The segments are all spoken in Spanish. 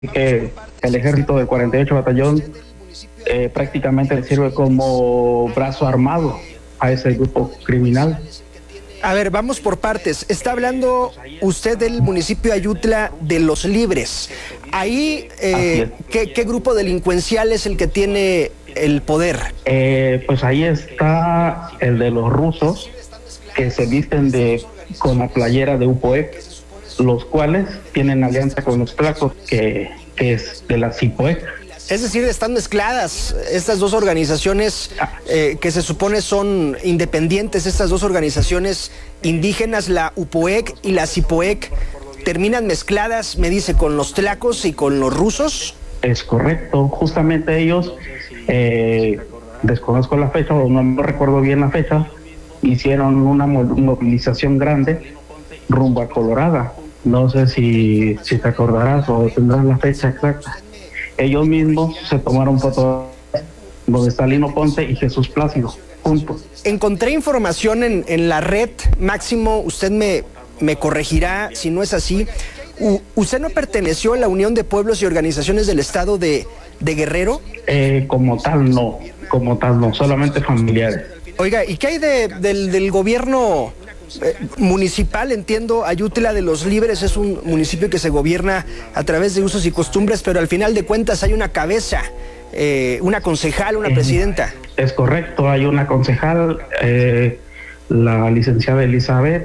que el ejército del 48 Batallón prácticamente sirve como brazo armado a ese grupo criminal. A ver, vamos por partes. Está hablando usted del municipio de Ayutla de Los Libres. Ahí, ¿qué grupo delincuencial es el que tiene el poder? Pues ahí está el de los rusos, que se visten con la playera de UPOEC, los cuales tienen alianza con los tlacos, que es de la CIPOEC. Es decir, están mezcladas estas dos organizaciones que se supone son independientes, estas dos organizaciones indígenas, la UPOEC y la CIPOEC, terminan mezcladas, me dice, con los tlacos y con los rusos. Es correcto, justamente ellos, desconozco la fecha o no recuerdo bien la fecha, hicieron una movilización grande rumbo a Colorada. No sé si te acordarás o tendrás la fecha exacta. Ellos mismos se tomaron fotos donde está Lino Ponce y Jesús Plácido, juntos. Encontré información en la red, Máximo, usted me corregirá si no es así. ¿Usted no perteneció a la Unión de Pueblos y Organizaciones del Estado de Guerrero? Como tal no, solamente familiares. Oiga, ¿y qué hay del gobierno municipal? Entiendo, Ayutla de Los Libres es un municipio que se gobierna a través de usos y costumbres, pero al final de cuentas hay una cabeza, una concejal, una presidenta. Es correcto, hay una concejal, la licenciada Elizabeth,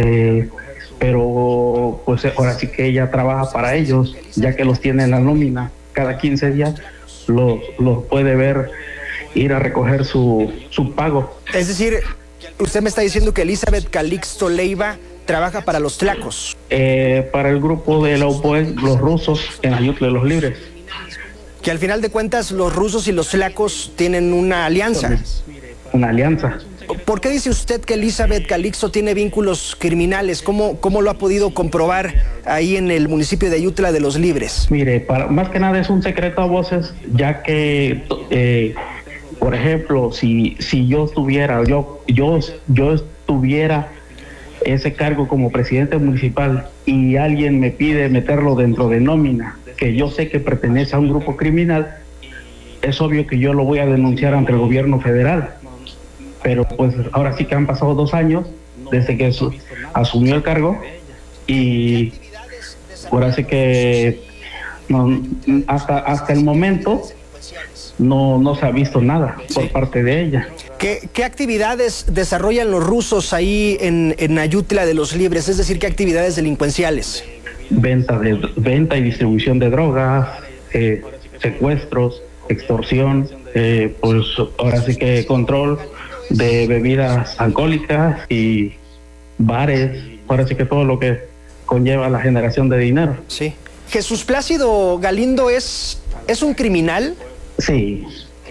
pero pues ahora sí que ella trabaja para ellos, ya que los tiene en la nómina. Cada 15 días los puede ver ir a recoger su pago. Es decir, usted me está diciendo que Elizabeth Calixto Leiva trabaja para los tlacos. Para el grupo de la UPOEC, los rusos en Ayutla de Los Libres. Que al final de cuentas los rusos y los tlacos tienen una alianza. Una alianza. ¿Por qué dice usted que Elizabeth Calixto tiene vínculos criminales? ¿Cómo lo ha podido comprobar ahí en el municipio de Ayutla de Los Libres? Mire, más que nada es un secreto a voces, ya que, por ejemplo, si yo estuviera ese cargo como presidente municipal y alguien me pide meterlo dentro de nómina, que yo sé que pertenece a un grupo criminal, es obvio que yo lo voy a denunciar ante el gobierno federal. Pero pues ahora sí que han pasado 2 años desde que asumió el cargo y ahora sí que hasta el momento no se ha visto nada por parte de ella. ¿Qué actividades desarrollan los rusos ahí en Ayutla de Los Libres? Es decir, ¿qué actividades delincuenciales? Venta y distribución de drogas, secuestros, extorsión, pues ahora sí que control de bebidas alcohólicas y bares, ahora sí que todo lo que conlleva la generación de dinero. Sí. ¿Jesús Plácido Galindo es un criminal? Sí,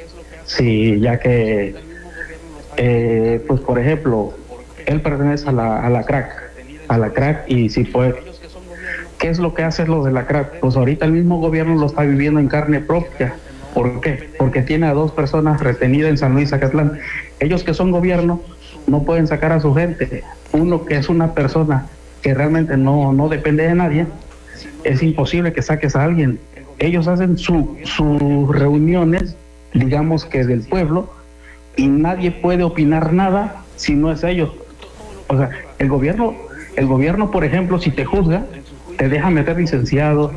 ya que, pues por ejemplo, él pertenece a la crack y sí, pues, ¿qué es lo que hace lo de la crack? Pues ahorita el mismo gobierno lo está viviendo en carne propia. ¿Por qué? Porque tiene a 2 personas retenidas en San Luis Zacatlán. Ellos que son gobierno no pueden sacar a su gente. Uno que es una persona que realmente no depende de nadie, es imposible que saques a alguien. Ellos hacen sus reuniones, digamos que del pueblo, y nadie puede opinar nada si no es ellos. O sea, el gobierno, por ejemplo, si te juzga, te deja meter licenciados,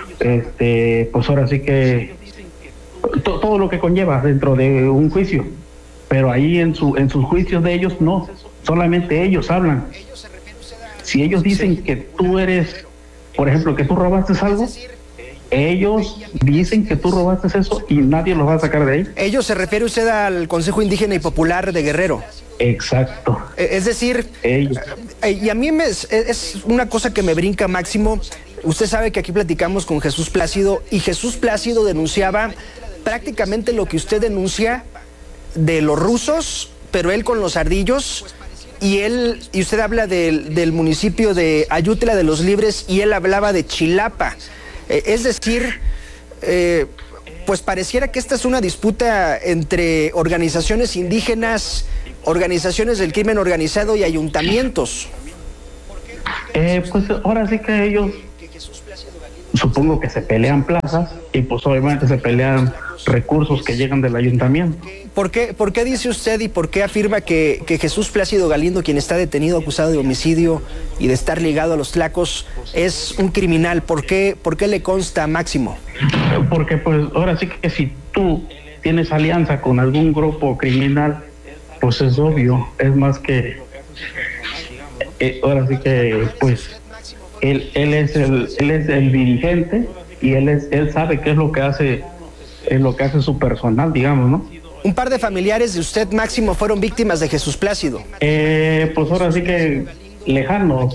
pues ahora sí que todo lo que conlleva dentro de un juicio, pero ahí en sus juicios de ellos no, solamente ellos hablan. Si ellos dicen que tú eres, por ejemplo, que tú robaste algo, ellos dicen que tú robaste eso y nadie los va a sacar de ahí. ¿Ellos se refiere usted al Consejo Indígena y Popular de Guerrero? Exacto. Es decir, ellos. Y a mí es una cosa que me brinca, Máximo. Usted sabe que aquí platicamos con Jesús Plácido y Jesús Plácido denunciaba prácticamente lo que usted denuncia de los rusos, pero él con los ardillos, y usted habla del municipio de Ayutla de Los Libres y él hablaba de Chilapa. Es decir, pues pareciera que esta es una disputa entre organizaciones indígenas, organizaciones del crimen organizado y ayuntamientos. Pues ahora sí que ellos supongo que se pelean plazas y pues obviamente se pelean recursos que llegan del ayuntamiento. ¿Por qué dice usted y por qué afirma que Jesús Plácido Galindo, quien está detenido acusado de homicidio y de estar ligado a los Tlacos, es un criminal? ¿Por qué le consta a Máximo? Porque pues ahora sí que si tú tienes alianza con algún grupo criminal, pues es obvio, es más que ahora sí que pues él es el dirigente y él sabe qué es lo que hace su personal, digamos, ¿no? Un par de familiares de usted, Máximo, fueron víctimas de Jesús Plácido. Pues ahora sí que lejanos,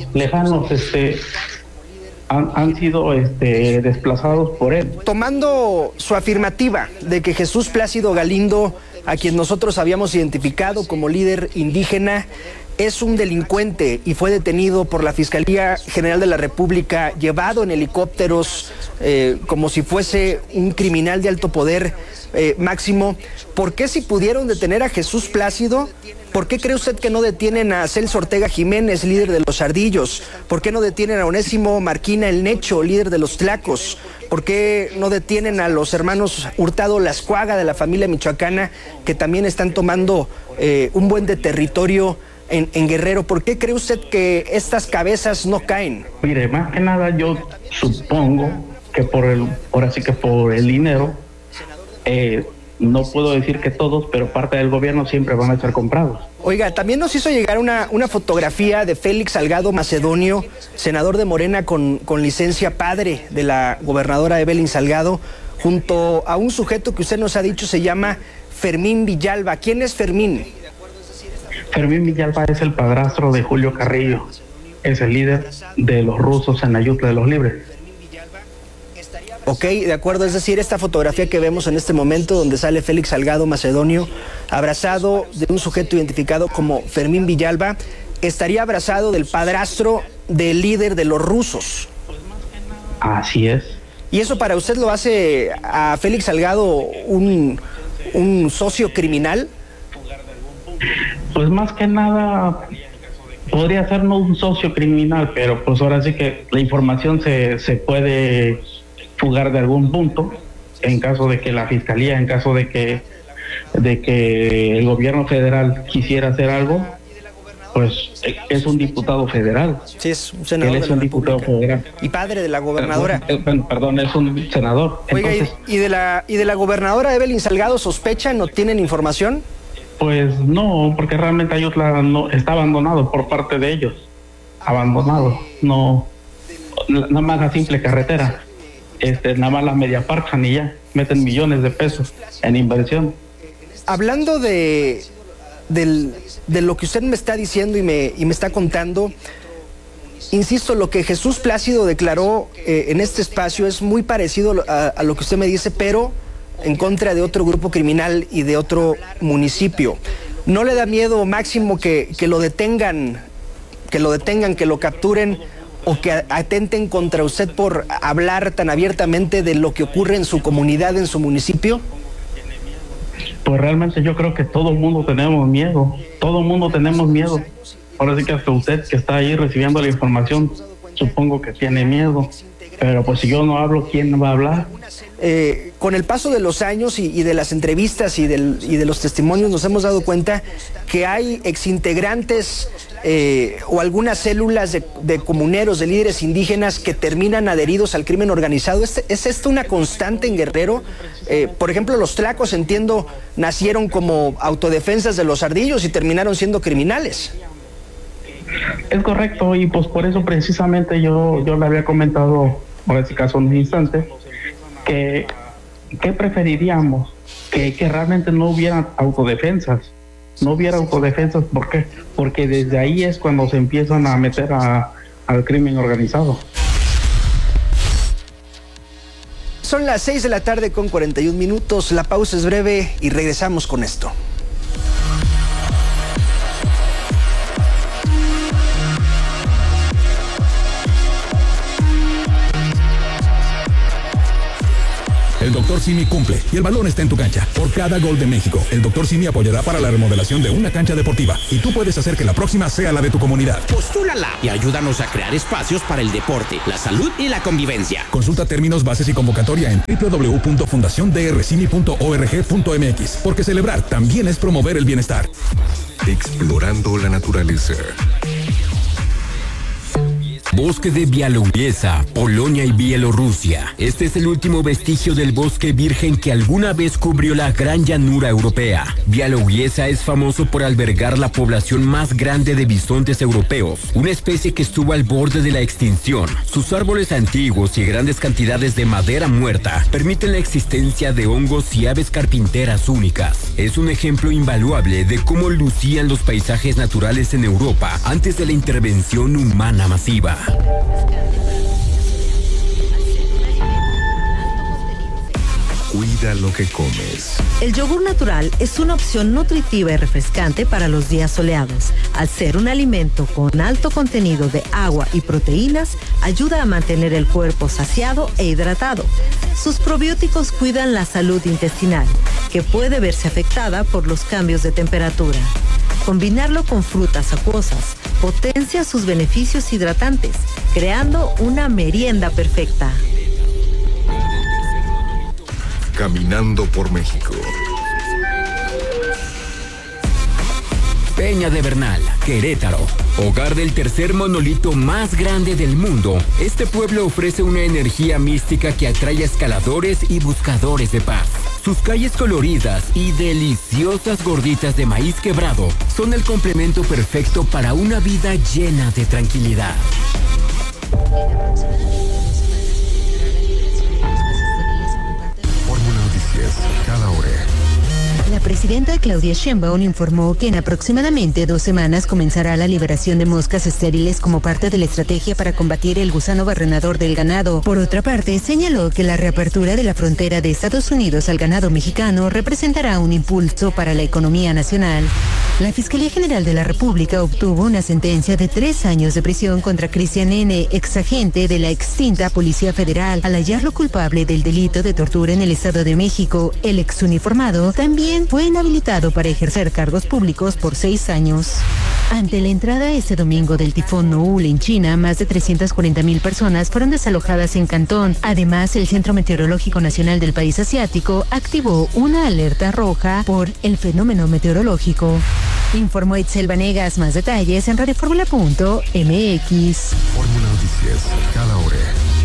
han sido desplazados por él. Tomando su afirmativa de que Jesús Plácido Galindo, a quien nosotros habíamos identificado como líder indígena, es un delincuente y fue detenido por la Fiscalía General de la República, llevado en helicópteros como si fuese un criminal de alto poder, Máximo, ¿por qué si pudieron detener a Jesús Plácido, por qué cree usted que no detienen a Celso Ortega Jiménez, líder de los Ardillos? ¿Por qué no detienen a Onésimo Marquina el Necho, líder de los Tlacos? ¿Por qué no detienen a los hermanos Hurtado Lascuaga de la familia michoacana, que también están tomando un buen de territorio en Guerrero? ¿Por qué cree usted que estas cabezas no caen? Mire, más que nada yo supongo que por el dinero, no puedo decir que todos, pero parte del gobierno siempre van a estar comprados. Oiga, también nos hizo llegar una fotografía de Félix Salgado Macedonio, senador de Morena con licencia, padre de la gobernadora Evelyn Salgado, junto a un sujeto que usted nos ha dicho se llama Fermín Villalba. ¿Quién es Fermín? Fermín Villalba es el padrastro de Julio Carrillo, es el líder de los rusos en Ayutla de los Libres. Ok, de acuerdo, es decir, esta fotografía que vemos en este momento donde sale Félix Salgado Macedonio abrazado de un sujeto identificado como Fermín Villalba, estaría abrazado del padrastro del líder de los rusos. Así es. ¿Y eso para usted lo hace a Félix Salgado un socio criminal? Pues más que nada podría ser no un socio criminal, pero pues ahora sí que la información se puede fugar de algún punto, en caso de que la fiscalía, en caso de que el gobierno federal quisiera hacer algo, pues es un diputado federal. Sí, es un senador. Él es un diputado federal. Y padre de la gobernadora. Perdón, es un senador. Oiga, entonces, ¿y de la gobernadora Evelyn Salgado sospechan o tienen información? Pues no, porque realmente Ayutla no está abandonado por parte de ellos. Abandonado. No, nada más la simple carretera. Nada más la media parchan y ya meten millones de pesos en inversión. Hablando de lo que usted me está diciendo y me está contando, insisto, lo que Jesús Plácido declaró en este espacio es muy parecido a lo que usted me dice, pero en contra de otro grupo criminal y de otro municipio. ¿No le da miedo, Máximo, que lo detengan, que lo capturen o que atenten contra usted por hablar tan abiertamente de lo que ocurre en su comunidad, en su municipio? Pues realmente yo creo que todo el mundo tenemos miedo, todo el mundo tenemos miedo. Ahora sí que hasta usted que está ahí recibiendo la información, supongo que tiene miedo. Pero pues si yo no hablo, ¿quién va a hablar? Con el paso de los años y de las entrevistas y de los testimonios nos hemos dado cuenta que hay exintegrantes o algunas células de comuneros, de líderes indígenas que terminan adheridos al crimen organizado. ¿Es esto una constante en Guerrero? Por ejemplo, los Tlacos, entiendo, nacieron como autodefensas de los Ardillos y terminaron siendo criminales. Es correcto, y pues por eso precisamente yo le había comentado, por este caso en un instante, que preferiríamos que realmente no hubiera autodefensas. No hubiera autodefensas, ¿por qué? Porque desde ahí es cuando se empiezan a meter al crimen organizado. Son las 6 de la tarde con 41 minutos, la pausa es breve y regresamos con esto. El Dr. Simi cumple y el balón está en tu cancha. Por cada gol de México, el Dr. Simi apoyará para la remodelación de una cancha deportiva y tú puedes hacer que la próxima sea la de tu comunidad. Postúlala y ayúdanos a crear espacios para el deporte, la salud y la convivencia. Consulta términos, bases y convocatoria en www.fundaciondrcimi.org.mx, porque celebrar también es promover el bienestar. Explorando la naturaleza. Bosque de Białowieża, Polonia y Bielorrusia. Este es el último vestigio del bosque virgen que alguna vez cubrió la gran llanura europea. Białowieża es famoso por albergar la población más grande de bisontes europeos, una especie que estuvo al borde de la extinción. Sus árboles antiguos y grandes cantidades de madera muerta permiten la existencia de hongos y aves carpinteras únicas. Es un ejemplo invaluable de cómo lucían los paisajes naturales en Europa antes de la intervención humana masiva. Cuida lo que comes. El yogur natural es una opción nutritiva y refrescante para los días soleados. Al ser un alimento con alto contenido de agua y proteínas, ayuda a mantener el cuerpo saciado e hidratado. Sus probióticos cuidan la salud intestinal, que puede verse afectada por los cambios de temperatura. Combinarlo con frutas acuosas potencia sus beneficios hidratantes, creando una merienda perfecta. Caminando por México. Peña de Bernal, Querétaro, hogar del tercer monolito más grande del mundo. Este pueblo ofrece una energía mística que atrae a escaladores y buscadores de paz. Sus calles coloridas y deliciosas gorditas de maíz quebrado son el complemento perfecto para una vida llena de tranquilidad. Fórmula Noticias, cada hora. La presidenta Claudia Sheinbaum informó que en aproximadamente 2 semanas comenzará la liberación de moscas estériles como parte de la estrategia para combatir el gusano barrenador del ganado. Por otra parte, señaló que la reapertura de la frontera de Estados Unidos al ganado mexicano representará un impulso para la economía nacional. La Fiscalía General de la República obtuvo una sentencia de 3 años de prisión contra Cristian N., exagente de la extinta Policía Federal, al hallarlo culpable del delito de tortura en el Estado de México. El exuniformado también fue inhabilitado para ejercer cargos públicos por 6 años. Ante la entrada este domingo del tifón Noul en China, más de 340,000 personas fueron desalojadas en Cantón. Además, el Centro Meteorológico Nacional del país asiático activó una alerta roja por el fenómeno meteorológico. Informó Itzel Vanegas. Más detalles en radioformula.mx. Fórmula Noticias, cada hora.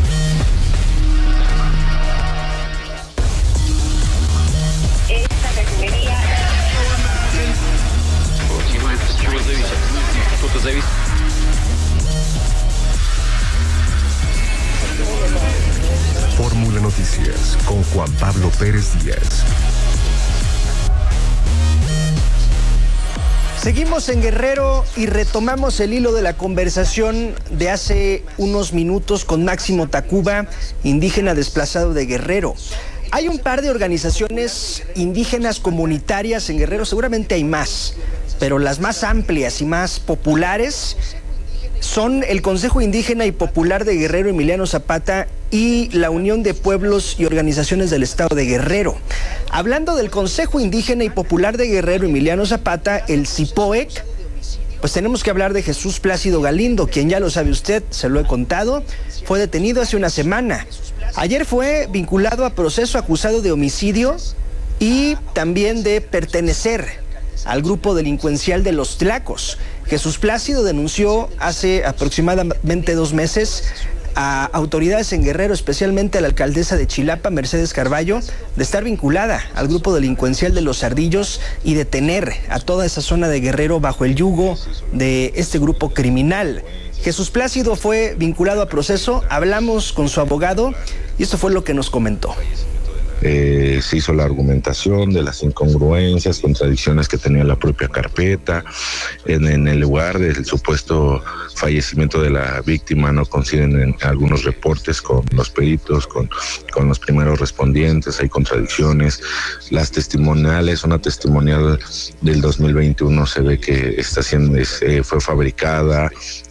Fórmula Noticias con Juan Pablo Pérez Díaz. Seguimos en Guerrero y retomamos el hilo de la conversación de hace unos minutos con Máximo Tacuba, indígena desplazado de Guerrero. Hay un par de organizaciones indígenas comunitarias en Guerrero, seguramente hay más, pero las más amplias y más populares son el Consejo Indígena y Popular de Guerrero Emiliano Zapata y la Unión de Pueblos y Organizaciones del Estado de Guerrero. Hablando del Consejo Indígena y Popular de Guerrero Emiliano Zapata, el CIPOEC, pues tenemos que hablar de Jesús Plácido Galindo, quien ya lo sabe usted, se lo he contado, fue detenido hace una semana. Ayer fue vinculado a proceso acusado de homicidio y también de pertenecer al grupo delincuencial de Los Tlacos. Jesús Plácido denunció hace aproximadamente 2 meses a autoridades en Guerrero, especialmente a la alcaldesa de Chilapa, Mercedes Carballo, de estar vinculada al grupo delincuencial de Los Ardillos y de tener a toda esa zona de Guerrero bajo el yugo de este grupo criminal. Jesús Plácido fue vinculado a proceso, hablamos con su abogado y esto fue lo que nos comentó. Se hizo la argumentación de las incongruencias, contradicciones que tenía la propia carpeta. En el lugar del supuesto fallecimiento de la víctima no coinciden en algunos reportes con los peritos, con los primeros respondientes, hay contradicciones. Las testimoniales, una testimonial del 2021 se ve que fue fabricada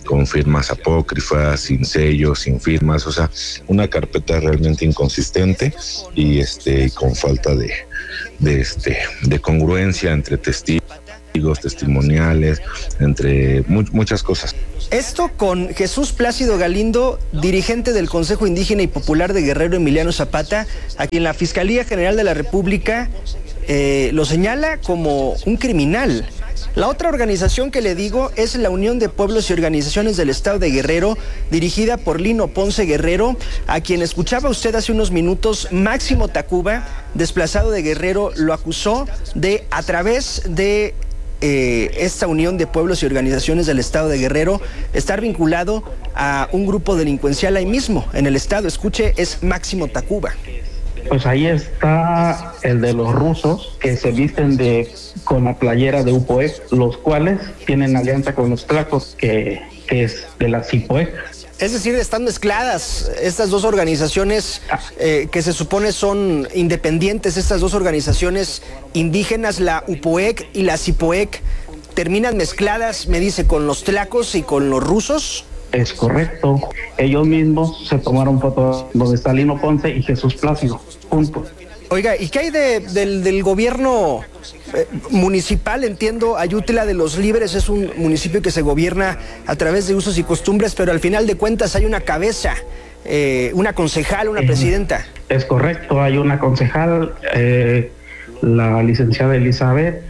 con firmas apócrifas, sin sellos, sin firmas, o sea, una carpeta realmente inconsistente y con falta de congruencia entre testigos, testimoniales, entre muchas cosas. Esto con Jesús Plácido Galindo, dirigente del Consejo Indígena y Popular de Guerrero Emiliano Zapata, a quien la Fiscalía General de la República lo señala como un criminal. La otra organización que le digo es la Unión de Pueblos y Organizaciones del Estado de Guerrero, dirigida por Lino Ponce Guerrero, a quien escuchaba usted hace unos minutos. Máximo Tacuba, desplazado de Guerrero, lo acusó de, a través de esta Unión de Pueblos y Organizaciones del Estado de Guerrero, estar vinculado a un grupo delincuencial ahí mismo, en el estado. Escuche, es Máximo Tacuba. Pues ahí está el de los rusos que se visten con la playera de UPOEC, los cuales tienen alianza con los tlacos, que es de la CIPOEC. Es decir, están mezcladas estas dos organizaciones que se supone son independientes, estas dos organizaciones indígenas, la UPOEC y la CIPOEC, terminan mezcladas, me dice, con los tlacos y con los rusos. Es correcto. Ellos mismos se tomaron fotos donde está Lino Ponce y Jesús Plácido, juntos. Oiga, ¿y qué hay del gobierno municipal? Entiendo, Ayutla de los Libres es un municipio que se gobierna a través de usos y costumbres, pero al final de cuentas hay una cabeza, una concejal, una presidenta. Es correcto, hay una concejal, la licenciada Elizabeth,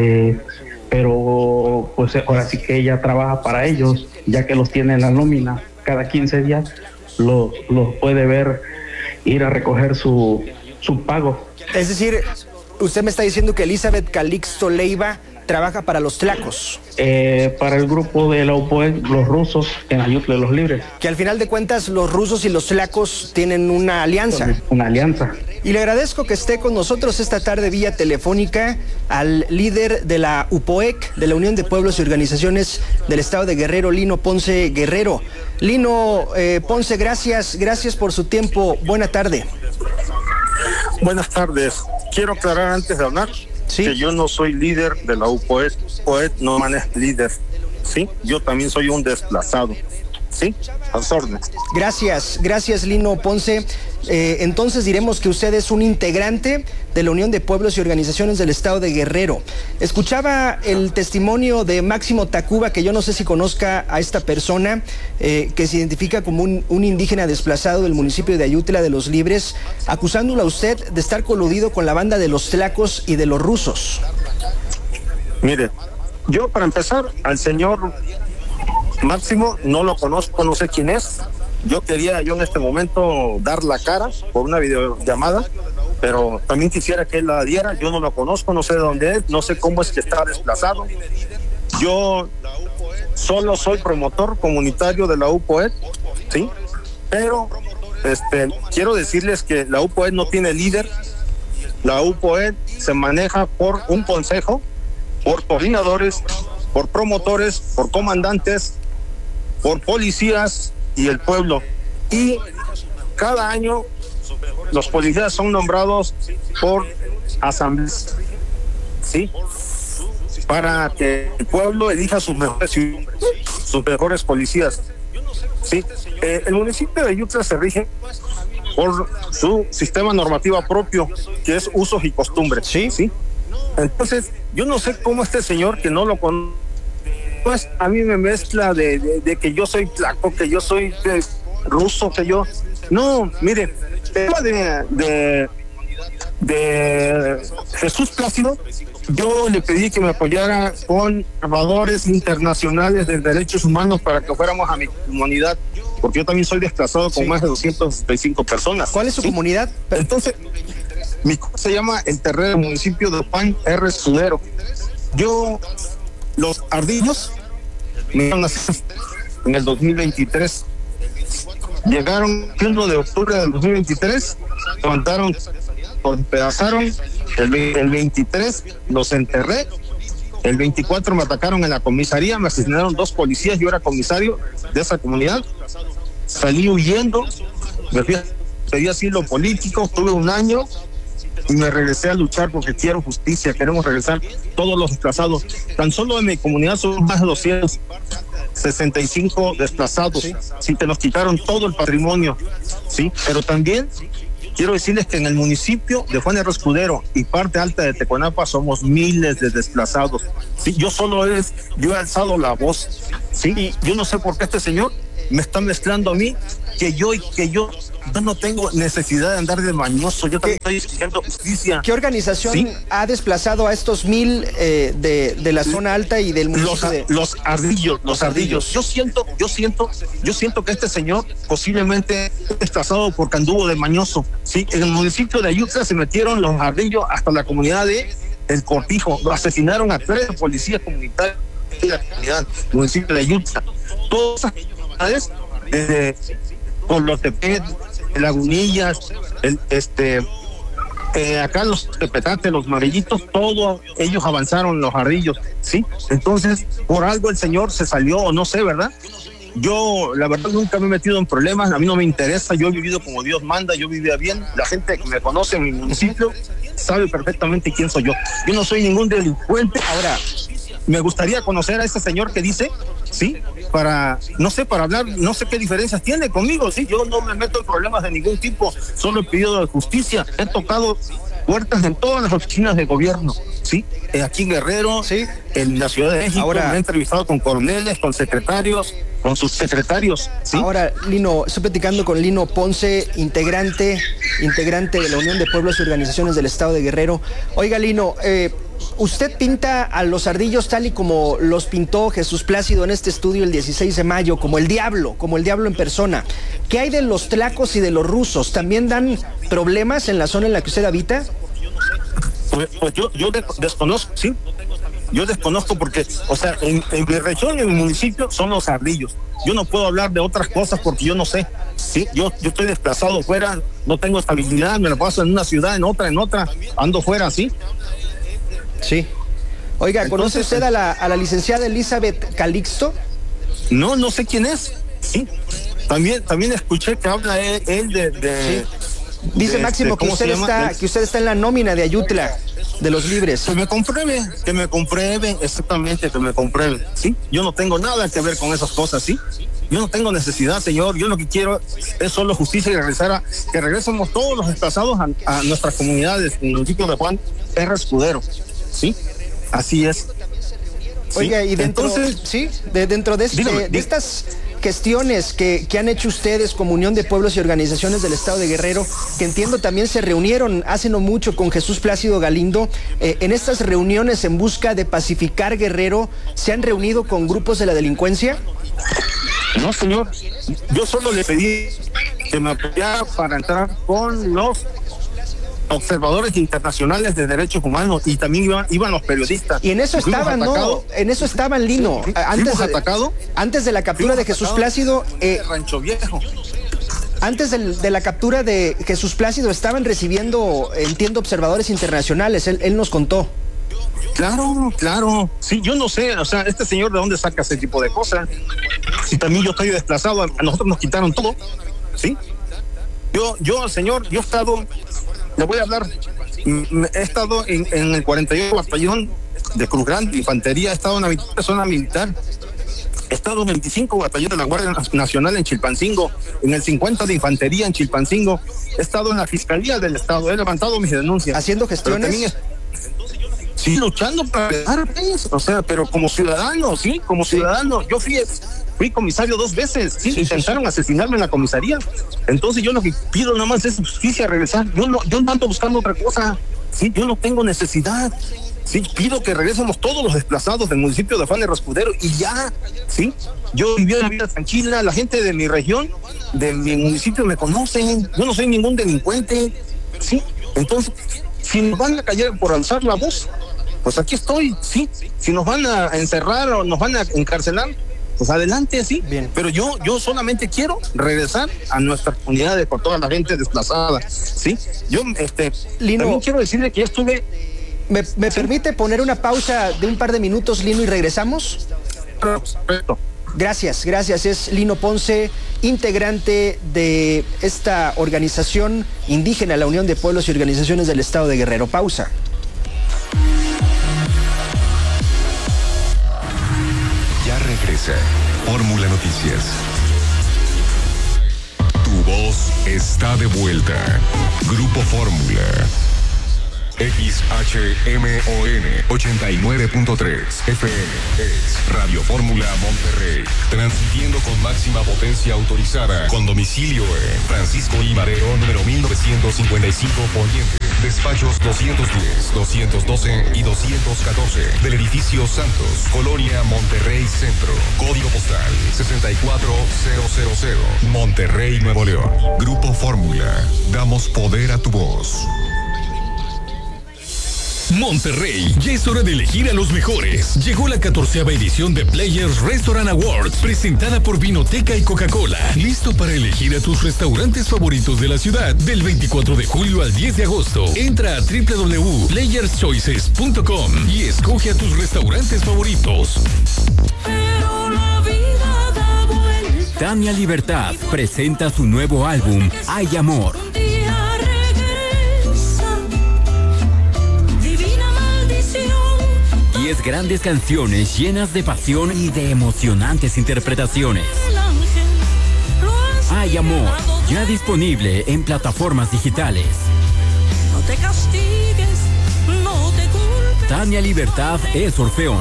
pero pues ahora sí que ella trabaja para ellos, ya que los tiene en la nómina. Cada 15 días los puede ver ir a recoger su pago. Es decir, usted me está diciendo que Elizabeth Calixto Leiva trabaja para los tlacos. Para el grupo de la UPOEC, los rusos, en Ayutla de los Libres. Que al final de cuentas los rusos y los tlacos tienen una alianza. Una alianza. Y le agradezco que esté con nosotros esta tarde vía telefónica al líder de la UPOEC, de la Unión de Pueblos y Organizaciones del Estado de Guerrero, Lino Ponce Guerrero. Lino Ponce, gracias por su tiempo. Buena tarde. Buenas tardes. Quiero aclarar antes de hablar, ¿sí?, que yo no soy líder de la UPOEC. UPOEC no maneja líder, ¿sí? Yo también soy un desplazado, ¿sí? A sus órdenes. Gracias Lino Ponce. Entonces diremos que usted es un integrante de la Unión de Pueblos y Organizaciones del Estado de Guerrero. Escuchaba el testimonio de Máximo Tacuba, que yo no sé si conozca a esta persona, que se identifica como un indígena desplazado del municipio de Ayutla de los Libres, acusándolo a usted de estar coludido con la banda de los tlacos y de los rusos. Mire, yo para empezar, al señor Máximo no lo conozco, no sé quién es. Yo quería en este momento dar la cara por una videollamada, pero también quisiera que él la diera. Yo no lo conozco, no sé de dónde es, no sé cómo es que está desplazado. Yo solo soy promotor comunitario de la UPOEC, ¿sí? Pero quiero decirles que la UPOEC no tiene líder. La UPOEC se maneja por un consejo, por coordinadores, por promotores, por comandantes, por policías y el pueblo. Y cada año los policías son nombrados por asambleas, ¿sí?, para que el pueblo elija sus mejores policías, ¿sí? El municipio de Ayutla se rige por su sistema normativo propio, que es usos y costumbres, ¿sí? Entonces, yo no sé cómo este señor, que no lo conoce, pues a mí me mezcla de que yo soy tlaco, que yo soy ruso, que yo... No, mire, el tema de Jesús Plácido, yo le pedí que me apoyara con observadores internacionales de derechos humanos para que fuéramos a mi comunidad, porque yo también soy desplazado con más de 265 personas. ¿Cuál es su comunidad? Entonces, mi se llama El Terrero, municipio de Juan R. Sudero. Los ardillos me nací en el 2023. Llegaron el 1 de octubre del 2023, levantaron, despedazaron. El 23 los enterré. El 24 me atacaron en la comisaría, me asesinaron 2 policías. Yo era comisario de esa comunidad. Salí huyendo, me fui a pedir asilo político, tuve 1 año y me regresé a luchar porque quiero justicia. Queremos regresar todos los desplazados. Tan solo en mi comunidad son más de 200. 65 desplazados, sí, te nos quitaron todo el patrimonio, sí, pero también quiero decirles que en el municipio de Juan R. Escudero y parte alta de Teconapa somos miles de desplazados, sí, yo he alzado la voz, sí, y yo no sé por qué este señor me está mezclando a mí, que yo no tengo necesidad de andar de mañoso, yo también estoy exigiendo justicia. ¿Qué organización ha desplazado a estos 1000 de la zona alta y del municipio? Los ardillos. Yo siento que este señor posiblemente es desplazado porque anduvo de mañoso. Sí, en el municipio de Ayutla se metieron los ardillos hasta la comunidad de El Cortijo, asesinaron a 3 policías comunitarios de la comunidad, el municipio de Ayutla. Todas esas comunidades, desde Colotepet, Lagunillas, acá los Tepetate, los Marillitos, todos ellos avanzaron los ardillos, ¿sí? Entonces, por algo el señor se salió, o no sé, ¿verdad? Yo, la verdad, nunca me he metido en problemas, a mí no me interesa, yo he vivido como Dios manda, yo vivía bien, la gente que me conoce en mi municipio sabe perfectamente quién soy yo. Yo no soy ningún delincuente. Ahora, me gustaría conocer a ese señor que dice, ¿sí? Para hablar, no sé qué diferencias tiene conmigo, sí, yo no me meto en problemas de ningún tipo, solo he pedido justicia, he tocado puertas en todas las oficinas de gobierno, sí, aquí en Guerrero, sí, en la Ciudad de México. Ahora, me he entrevistado con coroneles, con secretarios, con subsecretarios, ¿sí? Ahora, Lino, estoy platicando con Lino Ponce, integrante de la Unión de Pueblos y Organizaciones del Estado de Guerrero. Oiga, Lino, usted pinta a los ardillos tal y como los pintó Jesús Plácido en este estudio el 16 de mayo, como el diablo en persona. ¿Qué hay de los tlacos y de los rusos? ¿También dan problemas en la zona en la que usted habita? Pues yo desconozco, sí. Yo desconozco porque, o sea, en mi región, en mi municipio, son los ardillos. Yo no puedo hablar de otras cosas porque yo no sé. Sí, yo estoy desplazado fuera, no tengo estabilidad, me la paso en una ciudad, en otra, ando fuera, ¿sí? Sí. Oiga, ¿conoce usted a la licenciada Elizabeth Calixto? No sé quién es. Sí. También escuché que habla él de dice Máximo que usted está en la nómina de Ayutla, de los libres. Que me compruebe, exactamente, que me compruebe, ¿sí? Yo no tengo nada que ver con esas cosas, ¿sí? Yo no tengo necesidad, señor. Yo lo que quiero es solo justicia y que regresemos todos los desplazados a nuestras comunidades, en el municipio de Juan R. Escudero, ¿sí? Así es. ¿Sí? Oiga, y dentro de estas gestiones que han hecho ustedes como Unión de Pueblos y Organizaciones del Estado de Guerrero, que entiendo también se reunieron hace no mucho con Jesús Plácido Galindo, en estas reuniones en busca de pacificar Guerrero, ¿se han reunido con grupos de la delincuencia? No, señor. Yo solo le pedí que me apoyara para entrar con los observadores internacionales de derechos humanos y también iban los periodistas. Y en eso estaban, ¿no? En eso estaban, Lino. Sí, antes de la captura de Jesús Plácido. Rancho Viejo. Antes de la captura de Jesús Plácido estaban recibiendo, entiendo, observadores internacionales. Él nos contó. Claro. Sí, yo no sé, o sea, este señor de dónde saca ese tipo de cosas. Si también yo estoy desplazado, a nosotros nos quitaron todo, ¿sí? Yo, señor, yo he estado, le voy a hablar, he estado en el 48 Batallón de Cruz Grande, Infantería, he estado en la zona militar, he estado en el 25 Batallón de la Guardia Nacional en Chilpancingo, en el 50 de Infantería en Chilpancingo, he estado en la Fiscalía del Estado, he levantado mis denuncias. ¿Haciendo gestiones? Sí, luchando para ganar, o sea, pero como ciudadano, sí, como ciudadano. Yo fui comisario 2 veces, sí, intentaron asesinarme en la comisaría. Entonces yo lo que pido nada más es justicia, regresar. Yo no ando buscando otra cosa, sí, yo no tengo necesidad. Sí, pido que regresemos todos los desplazados del municipio de Juan R. Escudero y ya, sí. Yo viví una vida tranquila, la gente de mi región, de mi municipio me conocen, yo no soy ningún delincuente, sí. Entonces, si nos van a callar por alzar la voz, pues aquí estoy, sí. Si nos van a encerrar o nos van a encarcelar, pues adelante, sí. Bien. Pero yo solamente quiero regresar a nuestras comunidades con toda la gente desplazada, sí. Yo, Lino, también quiero decirle que ya estuve. ¿Me permite poner una pausa de un par de minutos, Lino, y regresamos? Perfecto. Gracias. Es Lino Ponce, integrante de esta organización indígena, la Unión de Pueblos y Organizaciones del Estado de Guerrero. Pausa. Ya regresamos. Belleza. Fórmula Noticias. Tu voz está de vuelta. Grupo Fórmula. XHMON 89.3 FM es Radio Fórmula Monterrey, transmitiendo con máxima potencia autorizada, con domicilio en Francisco I. Madero, número 1955 Poniente, despachos 210, 212 y 214 del edificio Santos, Colonia Monterrey Centro, código postal 64000, Monterrey, Nuevo León. Grupo Fórmula, damos poder a tu voz. Monterrey, ya es hora de elegir a los mejores. Llegó la 14ª edición de Players Restaurant Awards, presentada por Vinoteca y Coca-Cola. Listo para elegir a tus restaurantes favoritos de la ciudad del 24 de julio al 10 de agosto. Entra a www.playerschoices.com y escoge a tus restaurantes favoritos. Tania Libertad presenta su nuevo álbum, Hay Amor. 10 grandes canciones llenas de pasión y de emocionantes interpretaciones. Hay Amor, ya disponible en plataformas digitales. No te castigues, no te culpes. Tania Libertad es Orfeón.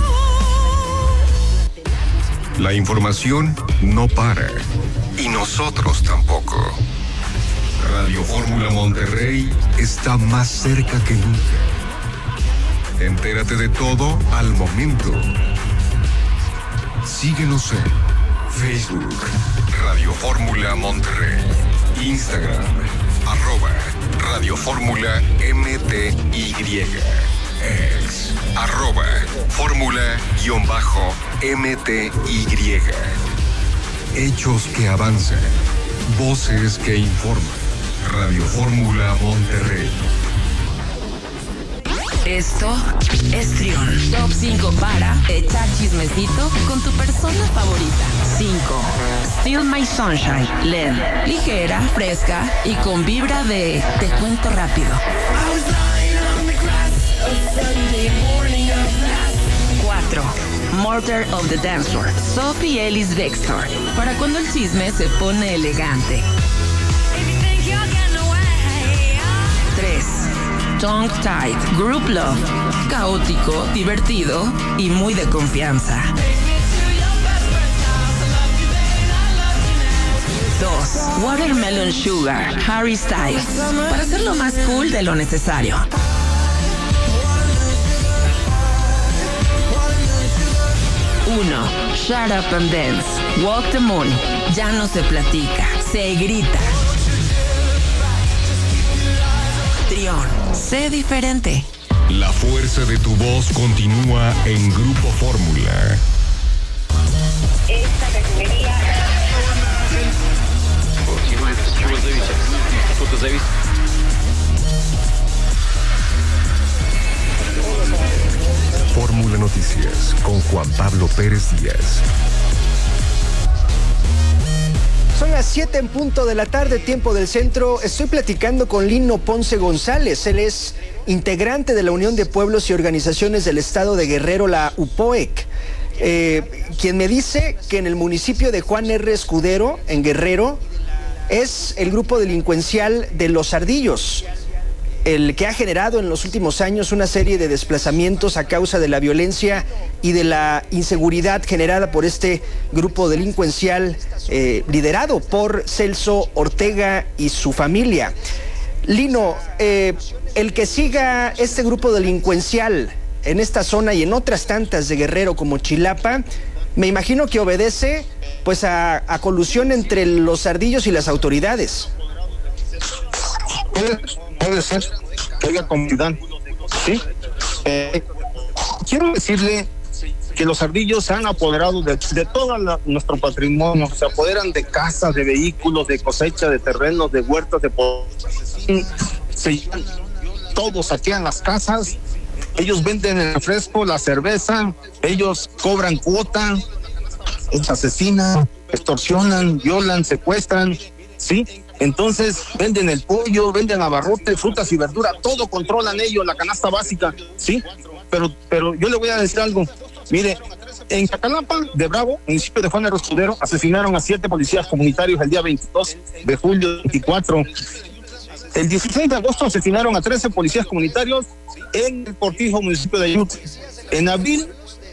La información no para, y nosotros tampoco. Radio Fórmula Monterrey está más cerca que nunca. Entérate de todo al momento. Síguenos en Facebook, Radio Fórmula Monterrey, Instagram, @Radio Fórmula MTY, ex, @Fórmula_MTY. Hechos que avanzan, voces que informan. Radio Fórmula Monterrey. Esto es Trión. Top 5 para echar chismecito con tu persona favorita. 5. Still My Sunshine. LED. Ligera, fresca y con vibra de te cuento rápido. 4. Murder of the Dance Floor. Sophie Ellis Bextor. Para cuando el chisme se pone elegante. 3. Tongue Tied, Group Love, caótico, divertido y muy de confianza. 2. Watermelon Sugar, Harry Styles, para hacerlo más cool de lo necesario. 1. Shut Up and Dance, Walk the Moon, ya no se platica, se grita. Trión, sé diferente. La fuerza de tu voz continúa en Grupo Fórmula. Esta refinería. Fórmula Noticias con Juan Pablo Pérez Díaz. Son las 7 en punto de la tarde, tiempo del centro. Estoy platicando con Lino Ponce González. Él es integrante de la Unión de Pueblos y Organizaciones del Estado de Guerrero, la UPOEC, quien me dice que en el municipio de Juan R. Escudero, en Guerrero, es el grupo delincuencial de Los Ardillos, el que ha generado en los últimos años una serie de desplazamientos a causa de la violencia y de la inseguridad generada por este grupo delincuencial liderado por Celso Ortega y su familia. Lino, el que siga este grupo delincuencial en esta zona y en otras tantas de Guerrero como Chilapa, me imagino que obedece pues a colusión entre los ardillos y las autoridades. Puede ser que haya comunidad, ¿sí? Quiero decirle que los ardillos se han apoderado de todo nuestro patrimonio, se apoderan de casas, de vehículos, de cosecha, de terrenos, de huertas, se llevan todo, saquean las casas, ellos venden el refresco, la cerveza, ellos cobran cuota, ellos asesinan, extorsionan, violan, secuestran, ¿sí? Entonces venden el pollo, venden abarrotes, frutas y verduras, todo controlan ellos, la canasta básica, ¿sí? Pero yo le voy a decir algo, mire, En Chacalapa de Bravo, municipio de Juan R. Escudero, asesinaron a 7 policías comunitarios el día 22 de julio 24. El 16 de agosto asesinaron a 13 policías comunitarios en el Cortijo, municipio de Ayutla. En abril,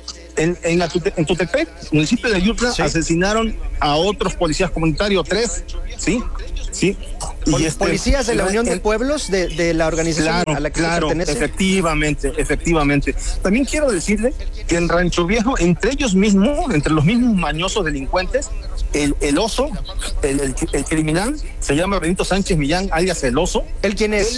en Tutepec, municipio de Ayutla, sí, asesinaron a otros policías comunitarios, 3, ¿sí? Sí. Y policías de la Unión de Pueblos, de la organización a la que pertenece. Efectivamente. También quiero decirle que en Rancho Viejo, entre ellos mismos, entre los mismos mañosos delincuentes, el oso, el criminal, se llama Benito Sánchez Millán, alias el oso. ¿Él quién es?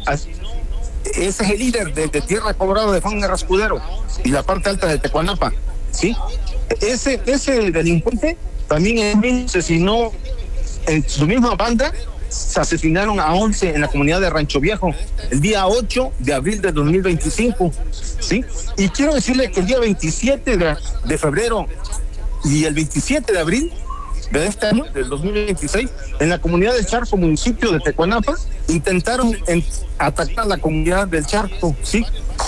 Ese es el líder de Tierra Colorado de Juan R. Escudero y la parte alta de Tecuanapa, ¿sí? Ese delincuente también asesinó en su misma banda. Se asesinaron a 11 en la comunidad de Rancho Viejo el día 8 de abril de 2025, ¿sí? Y quiero decirle que el día 27 de febrero y el 27 de abril de este año, del 2026, en la comunidad del Charco, municipio de Tecuanapa, intentaron atacar la comunidad del Charco, ¿sí?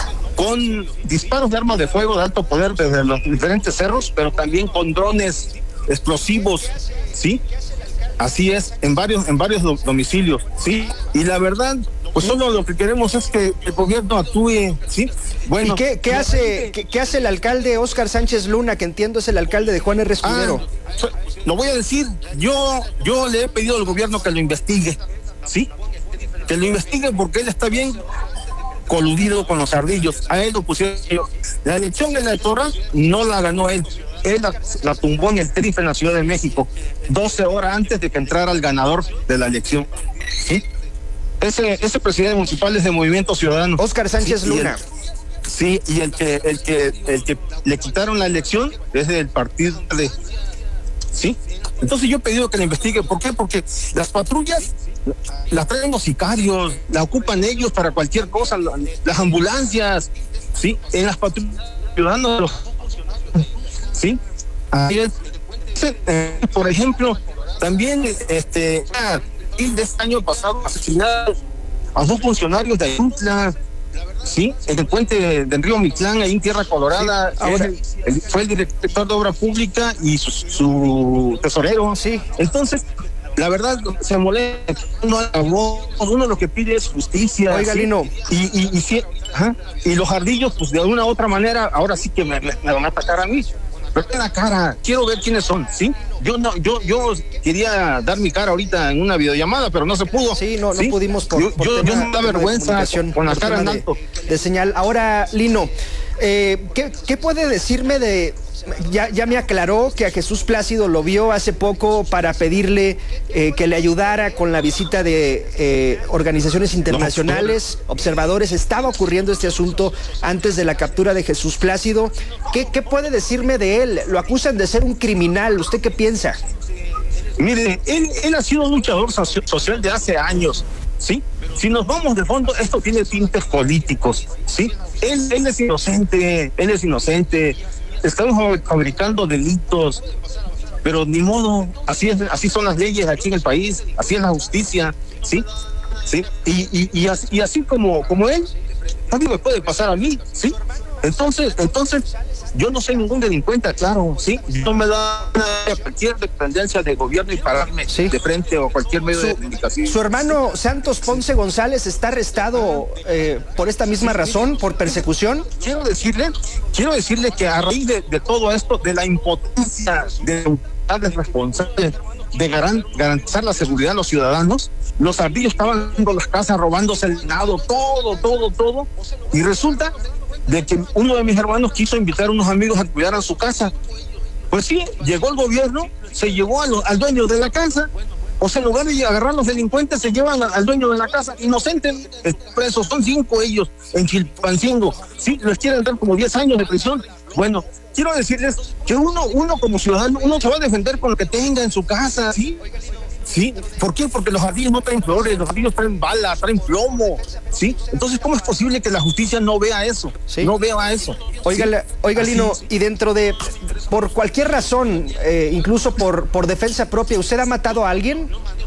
Con disparos de armas de fuego de alto poder desde los diferentes cerros, pero también con drones explosivos, ¿sí? Así es, en varios domicilios, ¿sí? Y la verdad, pues solo lo que queremos es que el gobierno actúe, ¿sí? Bueno. ¿Y qué hace el alcalde Óscar Sánchez Luna, que entiendo es el alcalde de Juan R. Escudero? Lo voy a decir, yo le he pedido al gobierno que lo investigue, ¿sí? Que lo investigue porque él está bien coludido con los ardillos. A él lo pusieron. La elección electoral no la ganó él. Él la tumbó en el Trife en la Ciudad de México, 12 horas antes de que entrara el ganador de la elección, ¿sí? Ese presidente municipal es de Movimiento Ciudadano. Óscar Sánchez Luna. Sí, y el que le quitaron la elección es del partido de... ¿Sí? Entonces yo he pedido que la investigue. ¿Por qué? Porque las patrullas las traen los sicarios, la ocupan ellos para cualquier cosa, las ambulancias, ¿sí? En las patrullas ciudadanos, ¿sí? Así es. Por ejemplo, también de este año pasado asesinaron a 2 funcionarios de Ayutla, ¿sí? En el puente del río Mictlán, ahí en Tierra Colorada. Sí, ahora fue el director de obra pública y su tesorero. Sí. Entonces, la verdad, se molesta. Uno lo que pide es justicia. Oiga, ¿sí? Lino. Y los ardillos, pues de alguna u otra manera, ahora sí que me van a atacar a mí. Pero en la cara, quiero ver quiénes son, ¿sí? Yo quería dar mi cara ahorita en una videollamada, pero no se pudo. Sí, no pudimos yo me da vergüenza con la cara en alto. De señal. Ahora, Lino, ¿qué puede decirme de... Ya me aclaró que a Jesús Plácido lo vio hace poco para pedirle que le ayudara con la visita de organizaciones internacionales, observadores. Estaba ocurriendo este asunto antes de la captura de Jesús Plácido. ¿Qué puede decirme de él? Lo acusan de ser un criminal. ¿Usted qué piensa? Mire, él ha sido un luchador social de hace años, ¿sí? Si nos vamos de fondo, esto tiene tintes políticos, ¿sí? Él es inocente. Estamos fabricando delitos, pero ni modo, así son las leyes aquí en el país, así es la justicia, ¿sí? ¿Sí? Y así como él, también me puede pasar a mí, ¿sí? Entonces, yo no soy ningún delincuente, claro, ¿sí? No me da cualquier dependencia de gobierno y pararme de frente o cualquier medio de comunicación. ¿Su hermano Santos Ponce González está arrestado por esta misma razón, por persecución? Quiero decirle que a raíz de todo esto, de la impotencia de los responsables de garantizar la seguridad de los ciudadanos, los ardillos estaban en las casas robándose el ganado, todo, y resulta de que uno de mis hermanos quiso invitar a unos amigos a cuidar a su casa. Pues sí, llegó el gobierno, se llevó al dueño de la casa. O sea, en lugar de agarrar a los delincuentes, se llevan al dueño de la casa, inocente, presos, son 5 ellos en Chilpancingo. Sí, les quieren dar como 10 años de prisión. Bueno, quiero decirles que uno como ciudadano, uno se va a defender con lo que tenga en su casa, ¿sí? ¿Sí? ¿Por qué? Porque los ardillos no traen flores, los ardillos traen balas, traen plomo, ¿sí? Entonces, ¿cómo es posible que la justicia no vea eso? ¿Sí? No vea eso. Oiga, Lino, y dentro de, por cualquier razón, incluso por defensa propia, ¿usted ha matado a alguien?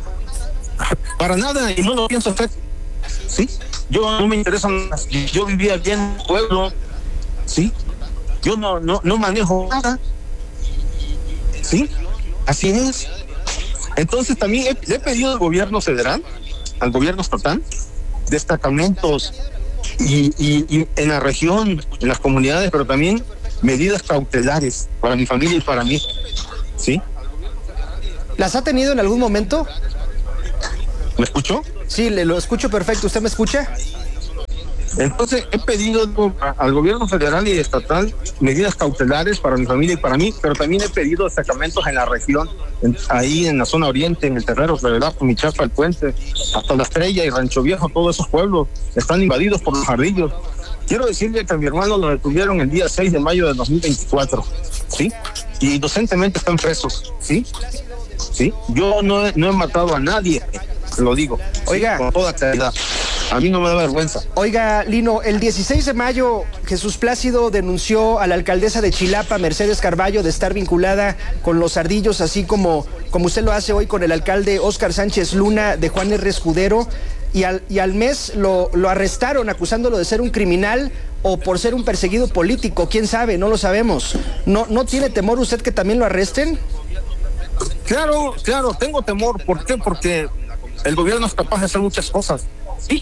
Para nada, y no lo pienso hacer, ¿sí? Yo no me interesa, yo vivía bien en el pueblo, ¿sí? Yo no manejo nada. Sí, así es. Entonces también le he pedido al gobierno federal, al gobierno estatal, destacamentos y en la región, en las comunidades, pero también medidas cautelares para mi familia y para mí. ¿Sí? ¿Las ha tenido en algún momento? ¿Me escuchó? Sí, lo escucho perfecto. ¿Usted me escucha? Entonces he pedido al gobierno federal y estatal medidas cautelares para mi familia y para mí, pero también he pedido destacamentos en la región, ahí en la zona oriente, en el Terrero, Revelaco, Michapa, El Puente, hasta La Estrella y Rancho Viejo. Todos esos pueblos están invadidos por los ardillos. Quiero decirle que a mi hermano lo detuvieron el día 6 de mayo de 2024, ¿sí? Y inocentemente están presos, ¿sí? ¿Sí? Yo no he matado a nadie, lo digo. Oiga. ¿Sí? Con toda claridad. A mí no me da vergüenza. Oiga, Lino, el 16 de mayo Jesús Plácido denunció a la alcaldesa de Chilapa, Mercedes Carballo, de estar vinculada con los ardillos, así como usted lo hace hoy con el alcalde Óscar Sánchez Luna de Juan R. Escudero, y al mes lo arrestaron acusándolo de ser un criminal o por ser un perseguido político. ¿Quién sabe? No lo sabemos. ¿No tiene temor usted que también lo arresten? Claro, tengo temor. ¿Por qué? Porque el gobierno es capaz de hacer muchas cosas. Sí,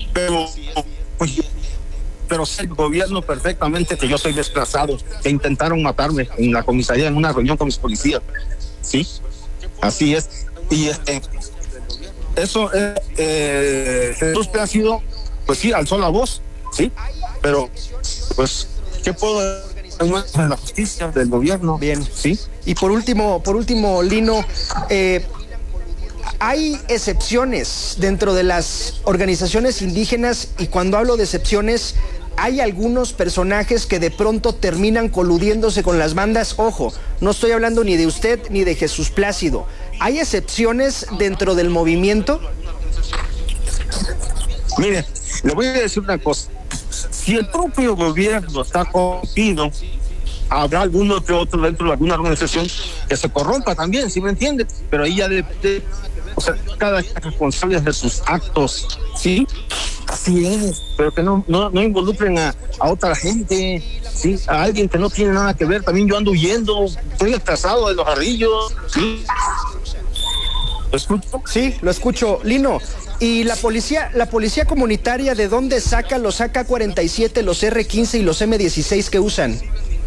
pero sé el gobierno perfectamente que yo soy desplazado, que intentaron matarme en la comisaría en una reunión con mis policías. Sí, así es. Y eso Jesús Plácido, pues sí, alzó la voz, sí, pero pues ¿qué puedo decir en la justicia del gobierno? Bien, sí. Y por último, Lino, hay excepciones dentro de las organizaciones indígenas, y cuando hablo de excepciones, hay algunos personajes que de pronto terminan coludiéndose con las bandas. Ojo, no estoy hablando ni de usted ni de Jesús Plácido. ¿Hay excepciones dentro del movimiento? Mire, le voy a decir una cosa. Si el propio gobierno está corrompido, habrá alguno que otro dentro de alguna organización que se corrompa también, ¿sí me entiende? Pero ahí ya o sea, cada quien es responsable de sus actos, ¿sí? Así es, pero que no involucren a otra gente, ¿sí? A alguien que no tiene nada que ver. También yo ando huyendo, estoy atrasado de los ardillos, ¿sí? ¿Lo escucho? Sí, lo escucho. Lino, ¿y la policía comunitaria de dónde saca los AK-47, los R-15 y los M-16 que usan?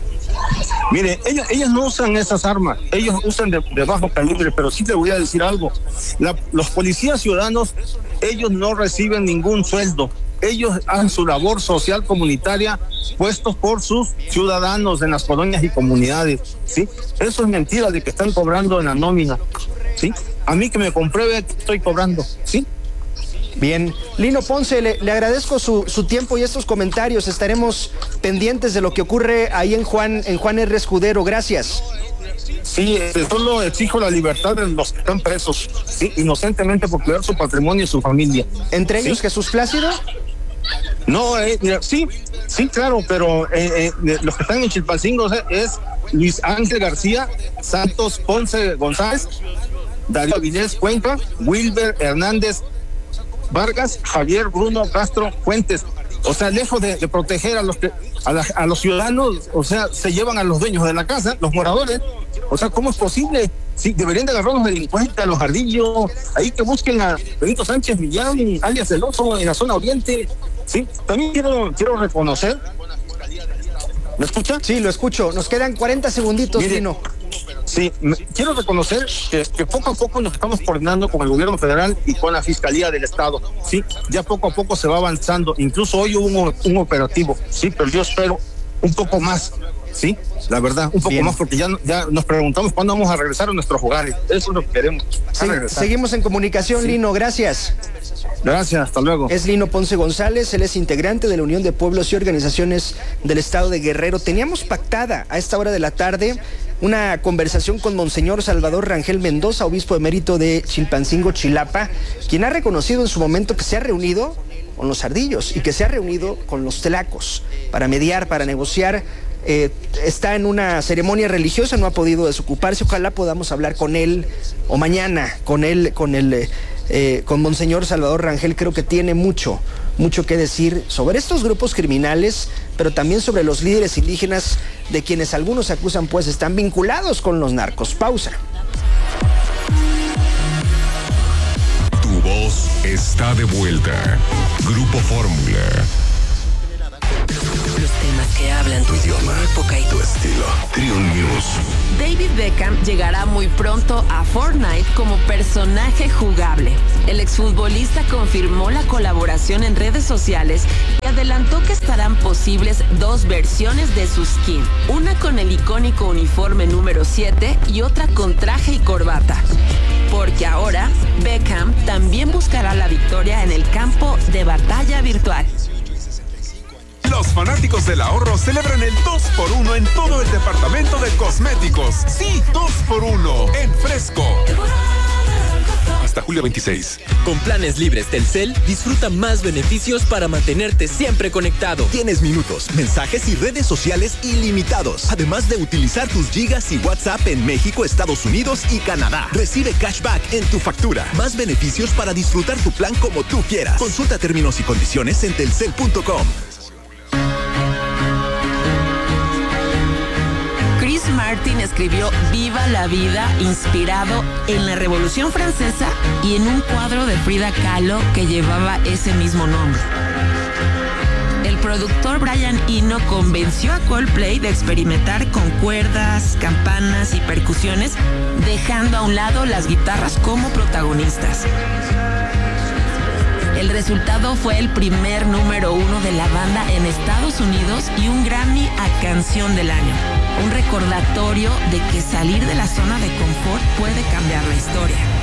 Mire, ellos no usan esas armas, ellos usan de bajo calibre, pero sí te voy a decir algo. Los policías ciudadanos, ellos no reciben ningún sueldo. Ellos hacen su labor social comunitaria puestos por sus ciudadanos en las colonias y comunidades, ¿sí? Eso es mentira de que están cobrando en la nómina, ¿sí? A mí que me compruebe que estoy cobrando, ¿sí? Bien, Lino Ponce, le agradezco su tiempo y estos comentarios. Estaremos pendientes de lo que ocurre ahí en Juan R. Escudero. Gracias. Sí, solo exijo la libertad de los que están presos, ¿sí? Inocentemente por cuidar su patrimonio y su familia. ¿Entre ellos, ¿sí? Jesús Plácido? No, sí, claro, pero los que están en Chilpancingo es Luis Ángel García, Santos Ponce González, Darío Avilés Cuenca, Wilber Hernández Vargas, Javier Bruno Castro Fuentes. O sea, lejos de proteger a los ciudadanos, o sea, se llevan a los dueños de la casa, los moradores. O sea, ¿cómo es posible? Sí, deberían de agarrar a los delincuentes, a los ardillos, ahí que busquen a Benito Sánchez Millán, alias El Oso, en la zona oriente. Sí, también quiero reconocer. ¿Me escucha? Sí, lo escucho. Nos quedan 40 segunditos, Lino. Sí, quiero reconocer que poco a poco nos estamos coordinando con el gobierno federal y con la Fiscalía del Estado, sí, ya poco a poco se va avanzando, incluso hoy hubo un operativo, sí, pero yo espero un poco más, sí, la verdad, un poco más, porque ya nos preguntamos cuándo vamos a regresar a nuestros hogares, eso es lo que queremos. Sí, seguimos en comunicación, Lino, gracias. Gracias, hasta luego. Es Lino Ponce González, él es integrante de la Unión de Pueblos y Organizaciones del Estado de Guerrero. Teníamos pactada a esta hora de la tarde una conversación con Monseñor Salvador Rangel Mendoza, obispo emérito de Chilpancingo, Chilapa, quien ha reconocido en su momento que se ha reunido con los ardillos y que se ha reunido con los tlacos para mediar, para negociar. Está en una ceremonia religiosa, no ha podido desocuparse. Ojalá podamos hablar con él o mañana con Monseñor Salvador Rangel. Creo que tiene mucho mucho que decir sobre estos grupos criminales, pero también sobre los líderes indígenas de quienes algunos acusan pues están vinculados con los narcos. Pausa. Tu voz está de vuelta. Grupo Fórmula. Los temas que hablan tu idioma, época y tu estilo. Triun News. David Beckham llegará muy pronto a Fortnite como personaje jugable. El exfutbolista confirmó la colaboración en redes sociales y adelantó que estarán posibles 2 versiones de su skin. Una con el icónico uniforme número 7 y otra con traje y corbata. Porque ahora Beckham también buscará la victoria en el campo de batalla virtual. Los fanáticos del ahorro celebran el 2x1 en todo el departamento de cosméticos. Sí, 2x1 en Fresco. Hasta julio 26. Con planes libres Telcel, disfruta más beneficios para mantenerte siempre conectado. Tienes minutos, mensajes y redes sociales ilimitados. Además de utilizar tus gigas y WhatsApp en México, Estados Unidos y Canadá. Recibe cashback en tu factura. Más beneficios para disfrutar tu plan como tú quieras. Consulta términos y condiciones en telcel.com. Chris Martin escribió Viva la vida inspirado en la Revolución Francesa y en un cuadro de Frida Kahlo que llevaba ese mismo nombre. El productor Brian Eno convenció a Coldplay de experimentar con cuerdas, campanas y percusiones, dejando a un lado las guitarras como protagonistas. El resultado fue el primer número 1 de la banda en Estados Unidos y un Grammy a Canción del Año. Un recordatorio de que salir de la zona de confort puede cambiar la historia.